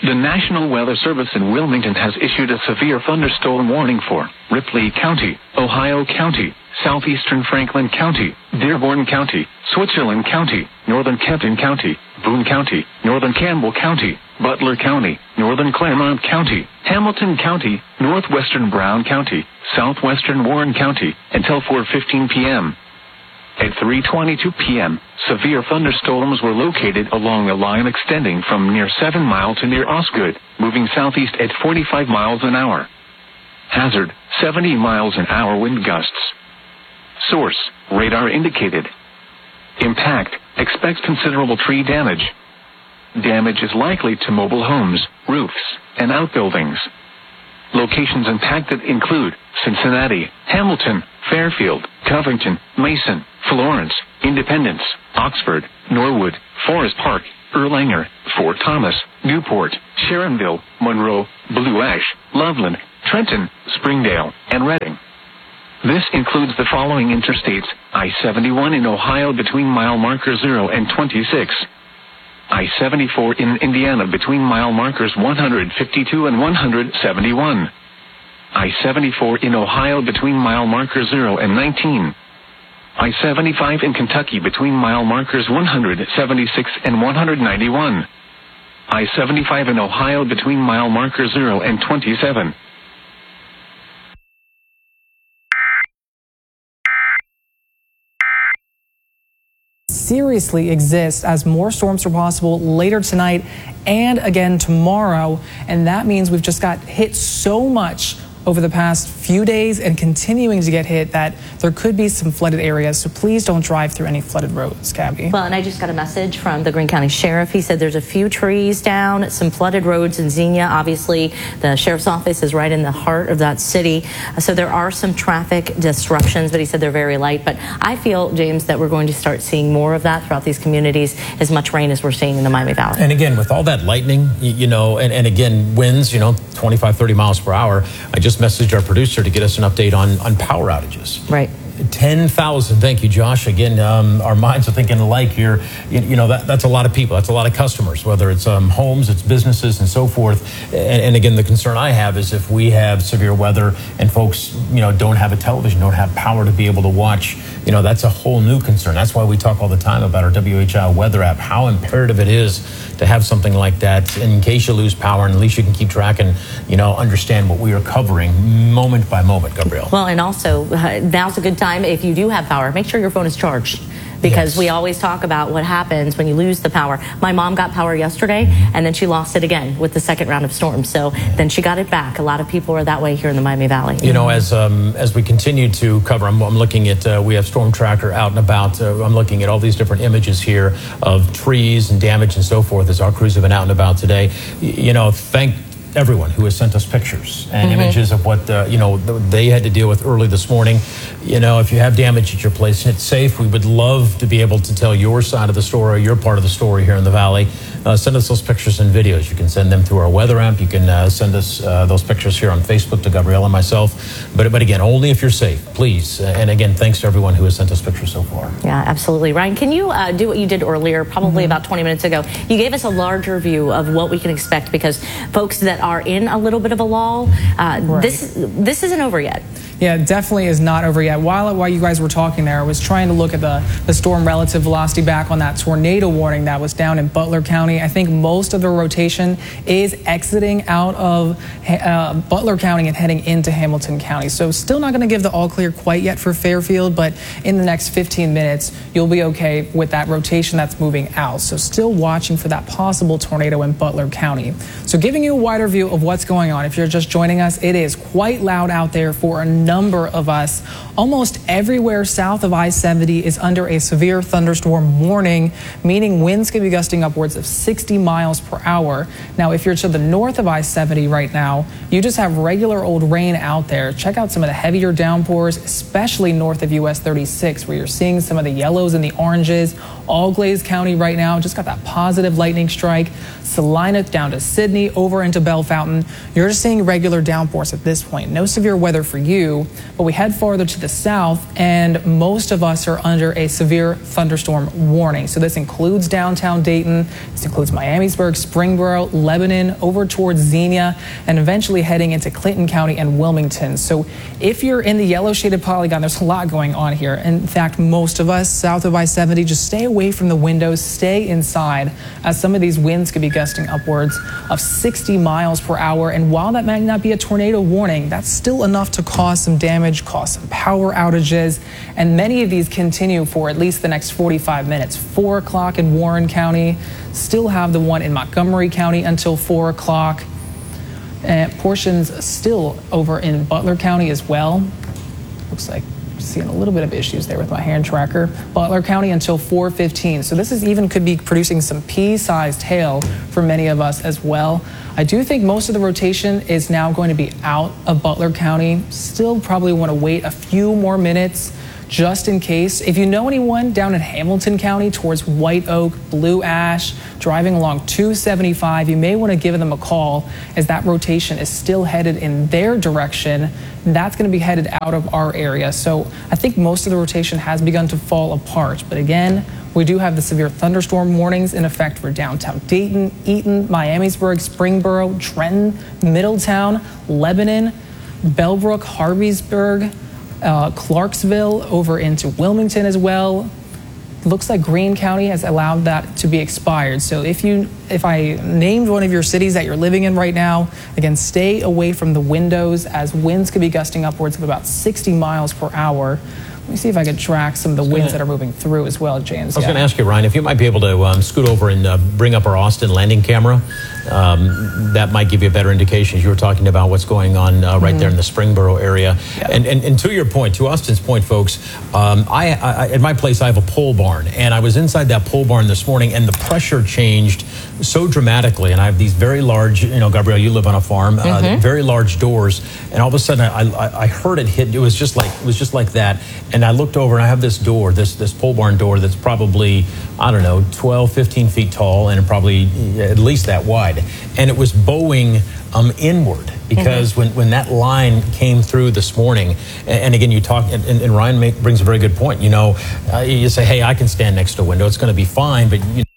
The National Weather Service in Wilmington has issued a severe thunderstorm warning for Ripley County, Ohio County, southeastern Franklin County, Dearborn County, Switzerland County, northern Kenton County, Boone County, northern Campbell County, Butler County, northern Claremont County, Hamilton County, northwestern Brown County, southwestern Warren County, until 4:15 p.m. At 3:22 p.m., severe thunderstorms were located along a line extending from near 7 Mile to near Osgood, moving southeast at 45 miles an hour. Hazard, 70 miles an hour wind gusts. Source, radar indicated. Impact, expects considerable tree damage. Damage is likely to mobile homes, roofs, and outbuildings. Locations impacted include Cincinnati, Hamilton, Fairfield, Covington, Mason, Florence, Independence, Oxford, Norwood, Forest Park, Erlanger, Fort Thomas, Newport, Sharonville, Monroe, Blue Ash, Loveland, Trenton, Springdale, and Reading. This includes the following interstates: I-71 in Ohio between mile marker 0 and 26. I-74 in Indiana between mile markers 152 and 171. I-74 in Ohio between mile markers 0 and 19. I-75 in Kentucky between mile markers 176 and 191. I-75 in Ohio between mile marker 0 and 27. Seriously exist as more storms are possible later tonight and again tomorrow, and that means we've just got hit so much over the past few days and continuing to get hit that there could be some flooded areas, so please don't drive through any flooded roads, Gabby. Well, and I just got a message from the Greene County Sheriff. He said there's a few trees down, some flooded roads in Xenia. Obviously, the Sheriff's Office is right in the heart of that city, so there are some traffic disruptions, but he said they're very light. But I feel, James, that we're going to start seeing more of that throughout these communities, as much rain as we're seeing in the Miami Valley. And again, with all that lightning, and again, winds, 25, 30 miles per hour, I just messaged our producer to get us an update on power outages. Right. 10,000. Thank you, Josh. Again, our minds are thinking alike here. That's a lot of people. That's a lot of customers, whether it's homes, it's businesses, and so forth. And again, the concern I have is if we have severe weather and folks, don't have a television, don't have power to be able to watch, that's a whole new concern. That's why we talk all the time about our WHI weather app, how imperative it is to have something like that in case you lose power, and at least you can keep track and, understand what we are covering moment by moment, Gabrielle. Well, and also, now's a good time, if you do have power, make sure your phone is charged. Because we always talk about what happens when you lose the power. My mom got power yesterday, and then she lost it again with the second round of storms. So then she got it back. A lot of people are that way here in the Miami Valley. As we continue to cover, I'm looking at, we have Storm Tracker out and about. I'm looking at all these different images here of trees and damage and so forth as our crews have been out and about today. Thank everyone who has sent us pictures and images of what they had to deal with early this morning. If you have damage at your place, it's safe. We would love to be able to tell your side of the story, your part of the story here in the Valley. Send us those pictures and videos. You can send them through our weather app. You can send us those pictures here on Facebook to Gabrielle and myself. But again, only if you're safe, please. And again, thanks to everyone who has sent us pictures so far. Yeah, absolutely. Ryan, can you do what you did earlier, probably about 20 minutes ago? You gave us a larger view of what we can expect, because folks that are in a little bit of a lull, this isn't over yet. Yeah, it definitely is not over yet. While you guys were talking there, I was trying to look at the storm relative velocity back on that tornado warning that was down in Butler County. I think most of the rotation is exiting out of Butler County and heading into Hamilton County. So still not going to give the all clear quite yet for Fairfield, but in the next 15 minutes, you'll be okay with that rotation that's moving out. So still watching for that possible tornado in Butler County. So giving you a wider view of what's going on. If you're just joining us, it is quite loud out there for a number of us. Almost everywhere south of I-70 is under a severe thunderstorm warning, meaning winds could be gusting upwards of 60 miles per hour. Now, if you're to the north of I-70 right now, you just have regular old rain out there. Check out some of the heavier downpours, especially north of US 36, where you're seeing some of the yellows and the oranges. Allglaze County right now just got that positive lightning strike. Salina down to Sydney, over into Bellefontaine. You're just seeing regular downpours at this point. No severe weather for you. 2, but we head farther to the south, and most of us are under a severe thunderstorm warning. So this includes downtown Dayton, this includes Miamisburg, Springboro, Lebanon, over towards Xenia, and eventually heading into Clinton County and Wilmington. So if you're in the yellow shaded polygon, there's a lot going on here. In fact, most of us south of I-70, just stay away from the windows, stay inside, as some of these winds could be gusting upwards of 60 miles per hour. And while that might not be a tornado warning, that's still enough to cause some damage, cause some power outages, and many of these continue for at least the next 45 minutes. 4 o'clock in Warren County, still have the one in Montgomery County until 4 o'clock, and portions still over in Butler County as well. Looks like seeing a little bit of issues there with my hand tracker. Butler County until 4:15. So this is even could be producing some pea-sized hail for many of us as well. I do think most of the rotation is now going to be out of Butler County. Still probably want to wait a few more minutes just in case. If you know anyone down in Hamilton County towards White Oak, Blue Ash, driving along 275, you may want to give them a call, as that rotation is still headed in their direction. That's going to be headed out of our area. So I think most of the rotation has begun to fall apart. But again, we do have the severe thunderstorm warnings in effect for downtown Dayton, Eaton, Miamisburg, Springboro, Trenton, Middletown, Lebanon, Bellbrook, Harveysburg, Clarksville, over into Wilmington as well. Looks like Greene County has allowed that to be expired. So if I named one of your cities that you're living in right now, again, stay away from the windows, as winds could be gusting upwards of about 60 miles per hour. Let me see if I can track some of the winds that are moving through as well, James. I was going to ask you, Ryan, if you might be able to scoot over and bring up our Austin landing camera. That might give you a better indication, as you were talking about what's going on right there in the Springboro area. Yep. And to your point, to Austin's point, folks, I at my place, I have a pole barn, and I was inside that pole barn this morning, and the pressure changed so dramatically. And I have these very large, Gabrielle, you live on a farm, very large doors, and all of a sudden I heard it hit. It was just like that. And I looked over, and I have this door, this pole barn door that's probably, I don't know, 12, 15 feet tall, and probably at least that wide. And it was bowing inward, because when that line came through this morning, and again, you talk, and Ryan brings a very good point. You say, hey, I can stand next to a window, it's going to be fine, but